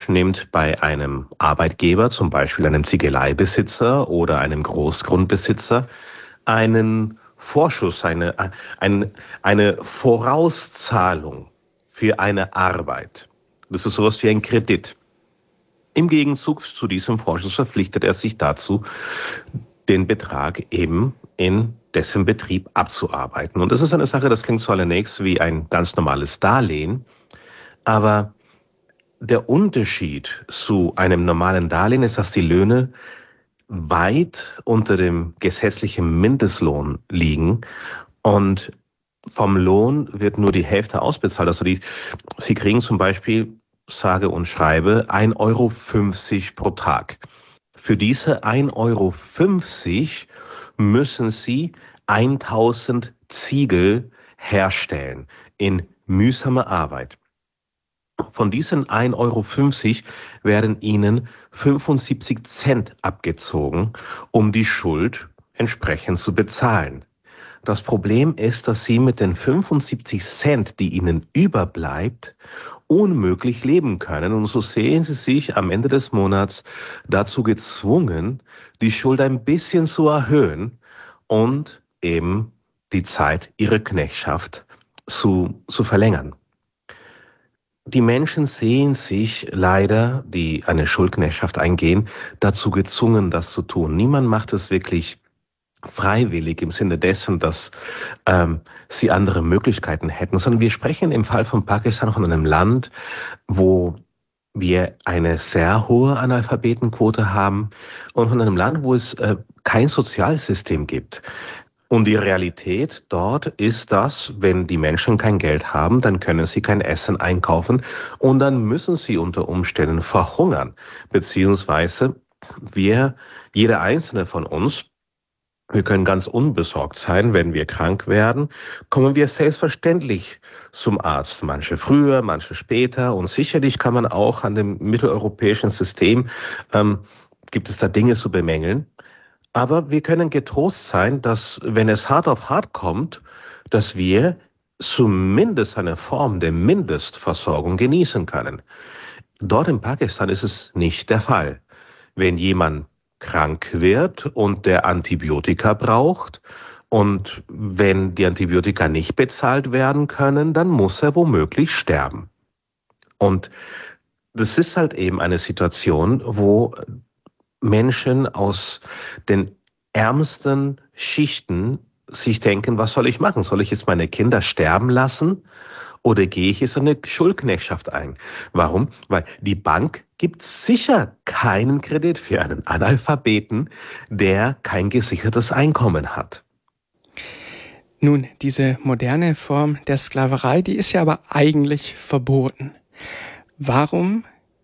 nimmt bei einem Arbeitgeber, zum Beispiel einem Ziegeleibesitzer oder einem Großgrundbesitzer, einen Vorschuss, eine Vorauszahlung für eine Arbeit. Das ist sowas wie ein Kredit. Im Gegenzug zu diesem Vorschuss verpflichtet er sich dazu, den Betrag eben in dessen Betrieb abzuarbeiten. Und das ist eine Sache, das klingt zunächst wie ein ganz normales Darlehen, aber der Unterschied zu einem normalen Darlehen ist, dass die Löhne weit unter dem gesetzlichen Mindestlohn liegen und vom Lohn wird nur die Hälfte ausbezahlt. Also Sie kriegen zum Beispiel, sage und schreibe, 1,50 € pro Tag. Für diese 1,50 € müssen Sie 1000 Ziegel herstellen in mühsamer Arbeit. Von diesen 1,50 € werden Ihnen 75 Cent abgezogen, um die Schuld entsprechend zu bezahlen. Das Problem ist, dass Sie mit den 75 Cent, die Ihnen überbleibt, unmöglich leben können. Und so sehen Sie sich am Ende des Monats dazu gezwungen, die Schuld ein bisschen zu erhöhen und eben die Zeit Ihrer Knechtschaft zu verlängern. Die Menschen sehen sich leider, die eine Schuldknechtschaft eingehen, dazu gezwungen, das zu tun. Niemand macht es wirklich freiwillig im Sinne dessen, dass sie andere Möglichkeiten hätten, sondern wir sprechen im Fall von Pakistan von einem Land, wo wir eine sehr hohe Analphabetenquote haben und von einem Land, wo es kein Sozialsystem gibt. Und die Realität dort ist, dass, wenn die Menschen kein Geld haben, dann können sie kein Essen einkaufen und dann müssen sie unter Umständen verhungern. Beziehungsweise jeder einzelne von uns, wir können ganz unbesorgt sein, wenn wir krank werden, kommen wir selbstverständlich zum Arzt. Manche früher, manche später und sicherlich kann man auch an dem mitteleuropäischen System, gibt es da Dinge zu bemängeln. Aber wir können getrost sein, dass, wenn es hart auf hart kommt, dass wir zumindest eine Form der Mindestversorgung genießen können. Dort in Pakistan ist es nicht der Fall. Wenn jemand krank wird und der Antibiotika braucht und wenn die Antibiotika nicht bezahlt werden können, dann muss er womöglich sterben. Und das ist halt eben eine Situation, wo Menschen aus den ärmsten Schichten sich denken, was soll ich machen? Soll ich jetzt meine Kinder sterben lassen oder gehe ich jetzt eine Schuldknechtschaft ein? Warum? Weil die Bank gibt sicher keinen Kredit für einen Analphabeten, der kein gesichertes Einkommen hat. Nun, diese moderne Form der Sklaverei, die ist ja aber eigentlich verboten. Warum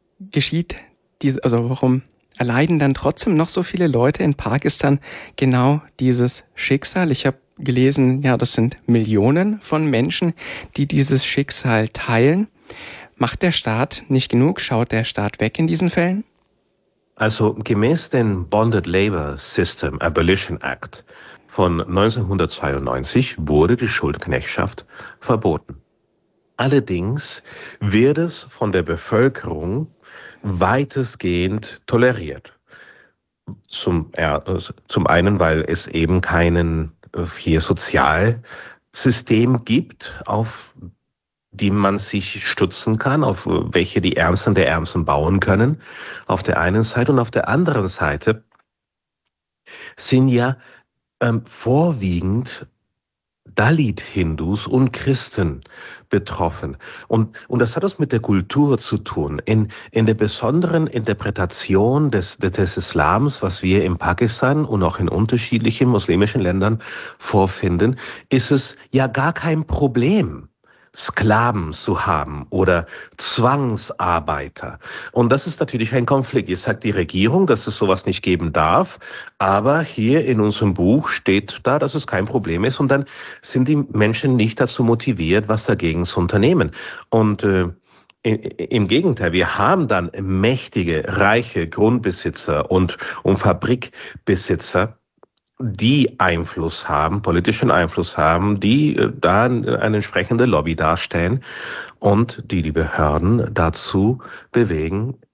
warum erleiden dann trotzdem noch so viele Leute in Pakistan genau dieses Schicksal? Ich habe gelesen, ja, das sind Millionen von Menschen, die dieses Schicksal teilen. Macht der Staat nicht genug? Schaut der Staat weg in diesen Fällen? Also gemäß dem Bonded Labor System Abolition Act von 1992 wurde die Schuldknechtschaft verboten. Allerdings wird es von der Bevölkerung weitestgehend toleriert. Zum einen, weil es eben keinen hier Sozialsystem gibt, auf die man sich stützen kann, auf welche die Ärmsten der Ärmsten bauen können, auf der einen Seite. Und auf der anderen Seite sind ja vorwiegend Dalit-Hindus und Christen betroffen. Und das hat was mit der Kultur zu tun. In der besonderen Interpretation des Islams, was wir in Pakistan und auch in unterschiedlichen muslimischen Ländern vorfinden, ist es ja gar kein Problem, Sklaven zu haben oder Zwangsarbeiter. Und das ist natürlich ein Konflikt. Jetzt sagt die Regierung, dass es sowas nicht geben darf, aber hier in unserem Buch steht da, dass es kein Problem ist und dann sind die Menschen nicht dazu motiviert, was dagegen zu unternehmen. Und im Gegenteil, wir haben dann mächtige, reiche Grundbesitzer und Fabrikbesitzer, die Einfluss haben, politischen Einfluss haben, die da eine entsprechende Lobby darstellen und die Behörden dazu bewegen,